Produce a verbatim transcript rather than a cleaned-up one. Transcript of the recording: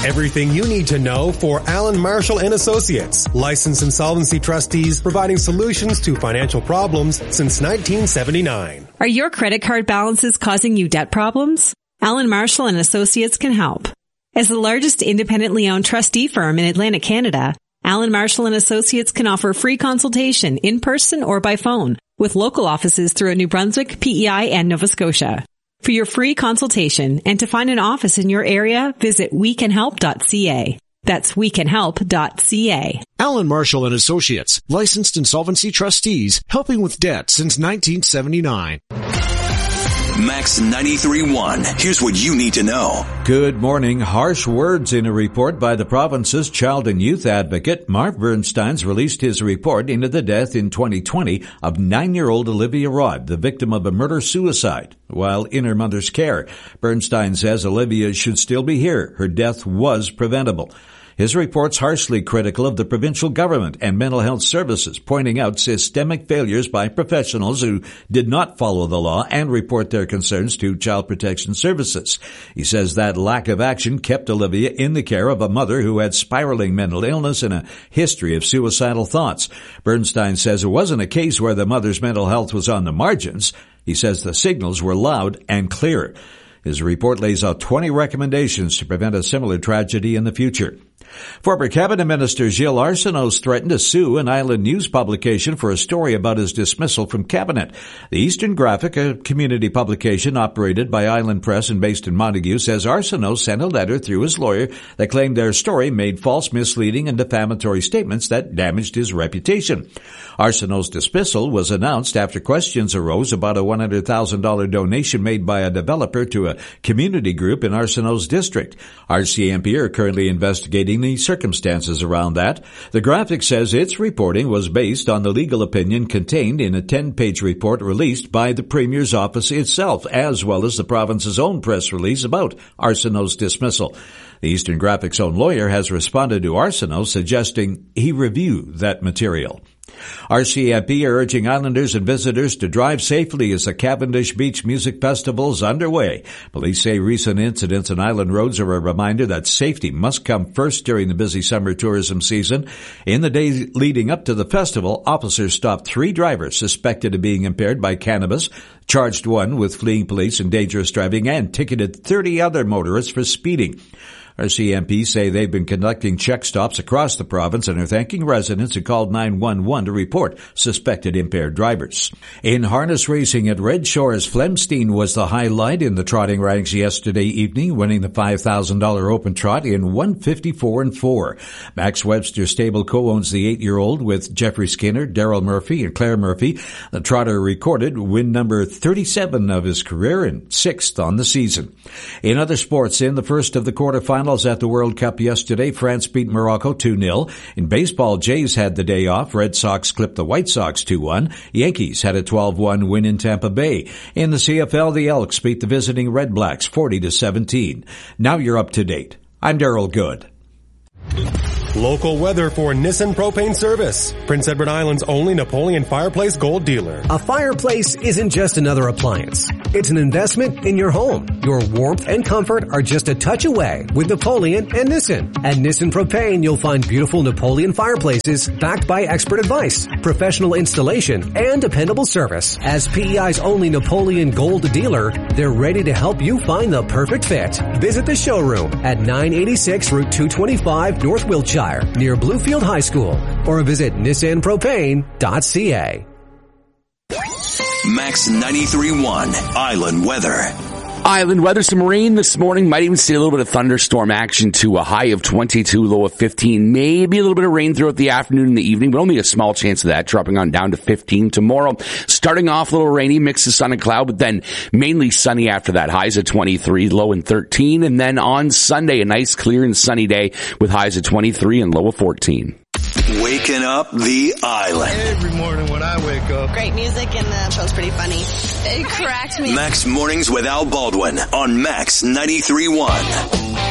Everything you need to know for Allen Marshall and Associates, licensed insolvency trustees providing solutions to financial problems since nineteen seventy-nine. Are your credit card balances causing you debt problems? Allen Marshall and Associates can help. As the largest independently owned trustee firm in Atlantic Canada, Allen Marshall and Associates can offer free consultation in person or by phone with local offices throughout New Brunswick, P E I, and Nova Scotia. For your free consultation and to find an office in your area, visit we can help dot c a. That's we can help dot c a. Allen Marshall and Associates, licensed insolvency trustees, helping with debt since nineteen seventy-nine. Max ninety-three point one. Here's what you need to know. Good morning. Harsh words in a report by the province's child and youth advocate. Mark Bernstein's released his report into the death in twenty twenty of nine-year-old Olivia Rod, the victim of a murder-suicide while in her mother's care. Bernstein says Olivia should still be here. Her death was preventable. His report's harshly critical of the provincial government and mental health services, pointing out systemic failures by professionals who did not follow the law and report their concerns to Child Protection Services. He says that lack of action kept Olivia in the care of a mother who had spiraling mental illness and a history of suicidal thoughts. Bernstein says it wasn't a case where the mother's mental health was on the margins. He says the signals were loud and clear. His report lays out twenty recommendations to prevent a similar tragedy in the future. Former Cabinet Minister Gilles Arsenault threatened to sue an Island News publication for a story about his dismissal from Cabinet. The Eastern Graphic, a community publication operated by Island Press and based in Montague, says Arsenault sent a letter through his lawyer that claimed their story made false, misleading, and defamatory statements that damaged his reputation. Arsenault's dismissal was announced after questions arose about a one hundred thousand dollars donation made by a developer to a community group in Arsenault's district. R C M P are currently investigating the circumstances around that. The Graphic says its reporting was based on the legal opinion contained in a ten-page report released by the Premier's office itself, as well as the province's own press release about Arsenault's dismissal. The Eastern Graphic's own lawyer has responded to Arsenault, suggesting he review that material. R C M P are urging islanders and visitors to drive safely as the Cavendish Beach Music Festival is underway. Police say recent incidents on island roads are a reminder that safety must come first during the busy summer tourism season. In the days leading up to the festival, officers stopped three drivers suspected of being impaired by cannabis, charged one with fleeing police and dangerous driving, and ticketed thirty other motorists for speeding. R C M P say they've been conducting check stops across the province and are thanking residents who called nine one one to report suspected impaired drivers. In harness racing at Red Shores, Flemstein was the highlight in the trotting ranks yesterday evening, winning the five thousand dollars open trot in one fifty-four and four. Max Webster Stable co-owns the eight-year-old with Jeffrey Skinner, Daryl Murphy, and Claire Murphy. The trotter recorded win number thirty-seven of his career and sixth on the season. In other sports, in the first of the quarterfinals at the World Cup yesterday, France beat Morocco two nil. In baseball, Jays had the day off. Red Sox clipped the White Sox two one. Yankees had a twelve one win in Tampa Bay. In the C F L, the Elks beat the visiting Red Blacks forty to seventeen. Now you're up to date. I'm Daryl Good. Local weather for Nissan Propane Service, Prince Edward Island's only Napoleon Fireplace Gold dealer. A fireplace isn't just another appliance. It's an investment in your home. Your warmth and comfort are just a touch away with Napoleon and Nissan. At Nissan Propane, you'll find beautiful Napoleon fireplaces backed by expert advice, professional installation, and dependable service. As P E I's only Napoleon Gold dealer, they're ready to help you find the perfect fit. Visit the showroom at nine eighty-six Route two twenty-five, North Wiltshire, near Bluefield High School, or visit nissan propane dot c a. Max ninety-three point one Island Weather. Island weather, some rain this morning. Might even see a little bit of thunderstorm action to a high of twenty-two, low of fifteen. Maybe a little bit of rain throughout the afternoon and the evening, but only a small chance of that, dropping on down to fifteen tomorrow. Starting off a little rainy, mix of sun and cloud, but then mainly sunny after that. Highs of twenty-three, low in thirteen. And then on Sunday, a nice, clear and sunny day with highs of twenty-three and low of fourteen. Waking up the island. Every morning when I wake up. Great music and the show's pretty funny. It cracked me. Max Mornings with Al Baldwin on Max ninety-three point one.